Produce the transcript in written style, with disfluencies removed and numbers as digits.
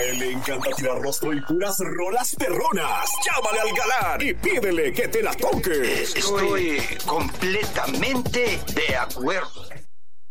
él le encanta tirar rostro y puras rolas perronas. Llámale al galán y pídele que te la toque. Estoy completamente de acuerdo.